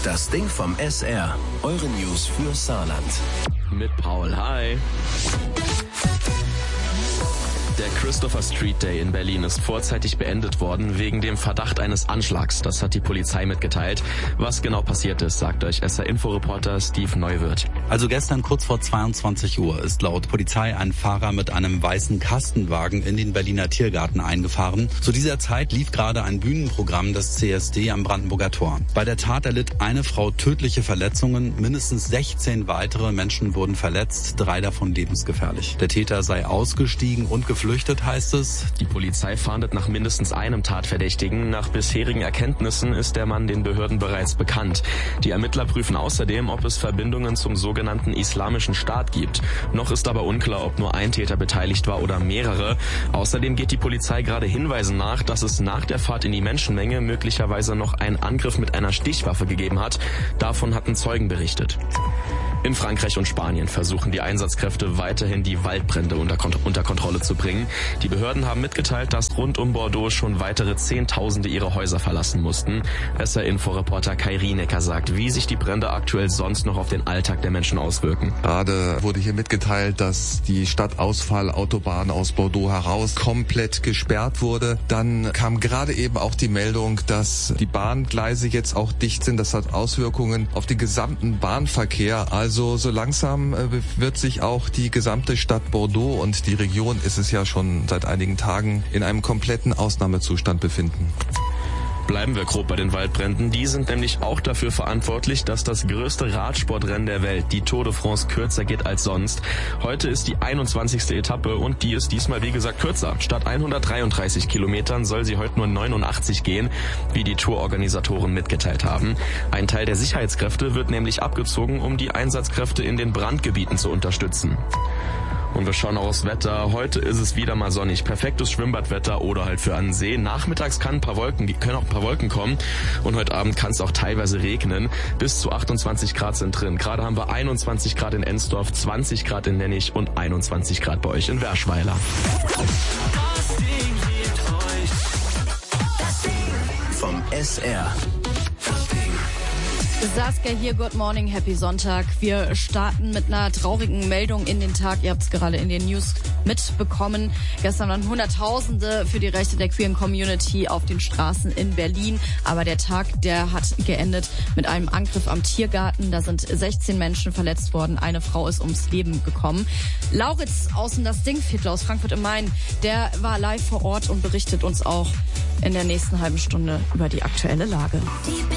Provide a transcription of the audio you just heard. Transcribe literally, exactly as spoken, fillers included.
Das Ding vom S R. Eure News für Saarland. Mit Paul, hi. Der Christopher Street Day in Berlin ist vorzeitig beendet worden wegen dem Verdacht eines Anschlags. Das hat die Polizei mitgeteilt. Was genau passiert ist, sagt euch S R-Info-Reporter Steve Neuwirth. Also gestern kurz vor zweiundzwanzig Uhr ist laut Polizei ein Fahrer mit einem weißen Kastenwagen in den Berliner Tiergarten eingefahren. Zu dieser Zeit lief gerade ein Bühnenprogramm des C S D am Brandenburger Tor. Bei der Tat erlitt eine Frau tödliche Verletzungen. Mindestens sechzehn weitere Menschen wurden verletzt, drei davon lebensgefährlich. Der Täter sei ausgestiegen und geflohen. Geflüchtet, heißt es. Die Polizei fahndet nach mindestens einem Tatverdächtigen. Nach bisherigen Erkenntnissen ist der Mann den Behörden bereits bekannt. Die Ermittler prüfen außerdem, ob es Verbindungen zum sogenannten Islamischen Staat gibt. Noch ist aber unklar, ob nur ein Täter beteiligt war oder mehrere. Außerdem geht die Polizei gerade Hinweisen nach, dass es nach der Fahrt in die Menschenmenge möglicherweise noch einen Angriff mit einer Stichwaffe gegeben hat. Davon hatten Zeugen berichtet. In Frankreich und Spanien versuchen die Einsatzkräfte weiterhin die Waldbrände unter, Kont- unter Kontrolle zu bringen. Die Behörden haben mitgeteilt, dass rund um Bordeaux schon weitere Zehntausende ihre Häuser verlassen mussten. S R-Info-Reporter Kai Rienecker sagt, wie sich die Brände aktuell sonst noch auf den Alltag der Menschen auswirken. Gerade wurde hier mitgeteilt, dass die Stadtausfallautobahn aus Bordeaux heraus komplett gesperrt wurde. Dann kam gerade eben auch die Meldung, dass die Bahngleise jetzt auch dicht sind. Das hat Auswirkungen auf den gesamten Bahnverkehr. Also Also so langsam äh, wird sich auch die gesamte Stadt Bordeaux und die Region ist es ja schon seit einigen Tagen in einem kompletten Ausnahmezustand befinden. Bleiben wir grob bei den Waldbränden. Die sind nämlich auch dafür verantwortlich, dass das größte Radsportrennen der Welt, die Tour de France, kürzer geht als sonst. Heute ist die einundzwanzigste Etappe und die ist diesmal, wie gesagt, kürzer. Statt hundertdreiunddreißig Kilometern soll sie heute nur neunundachtzig gehen, wie die Tourorganisatoren mitgeteilt haben. Ein Teil der Sicherheitskräfte wird nämlich abgezogen, um die Einsatzkräfte in den Brandgebieten zu unterstützen. Und wir schauen auch aufs Wetter. Heute ist es wieder mal sonnig. Perfektes Schwimmbadwetter oder halt für einen See. Nachmittags kann ein paar Wolken, können auch ein paar Wolken kommen. Und heute Abend kann es auch teilweise regnen. Bis zu achtundzwanzig Grad sind drin. Gerade haben wir einundzwanzig Grad in Ensdorf, zwanzig Grad in Nennig und einundzwanzig Grad bei euch in Werschweiler. Vom S R. Saskia hier, Good Morning, Happy Sonntag. Wir starten mit einer traurigen Meldung in den Tag. Ihr habt es gerade in den News mitbekommen. Gestern waren Hunderttausende für die Rechte der queeren Community auf den Straßen in Berlin. Aber der Tag, der hat geendet mit einem Angriff am Tiergarten. Da sind sechzehn Menschen verletzt worden. Eine Frau ist ums Leben gekommen. Lauritz aus dem Das Ding-Viertel aus Frankfurt am Main, der war live vor Ort und berichtet uns auch in der nächsten halben Stunde über die aktuelle Lage.